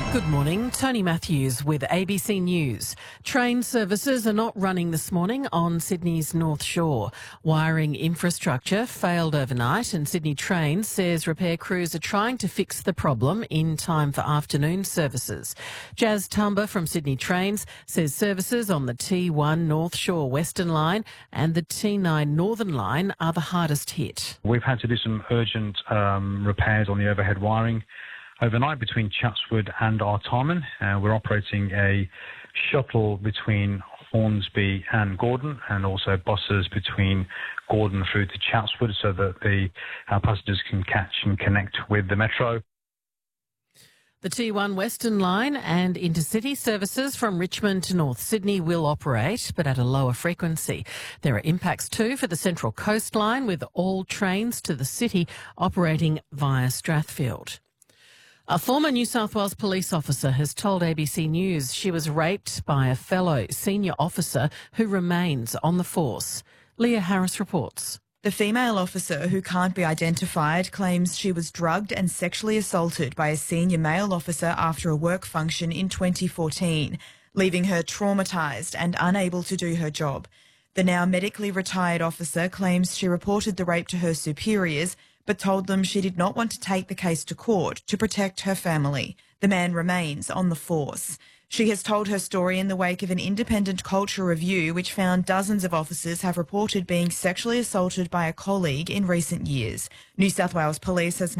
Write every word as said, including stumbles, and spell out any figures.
Good morning, Tony Matthews with A B C News. Train services are not running this morning on Sydney's North Shore. Wiring infrastructure failed overnight and Sydney Trains says repair crews are trying to fix the problem in time for afternoon services. Jazz Tumba from Sydney Trains says services on the T one North Shore Western Line and the T nine Northern Line are the hardest hit. We've had to do some urgent um, repairs on the overhead wiring overnight between Chatswood and Artarmon. Uh, we're operating a shuttle between Hornsby and Gordon, and also buses between Gordon through to Chatswood so that the uh, passengers can catch and connect with the metro. The T one Western Line and intercity services from Richmond to North Sydney will operate, but at a lower frequency. There are impacts too for the Central Coast Line, with all trains to the city operating via Strathfield. A former New South Wales police officer has told A B C News she was raped by a fellow senior officer who remains on the force. Leah Harris reports. The female officer, who can't be identified, claims she was drugged and sexually assaulted by a senior male officer after a work function in twenty fourteen, leaving her traumatised and unable to do her job. The now medically retired officer claims she reported the rape to her superiors, but told them she did not want to take the case to court to protect her family. The man remains on the force. She has told her story in the wake of an independent culture review which found dozens of officers have reported being sexually assaulted by a colleague in recent years. New South Wales Police has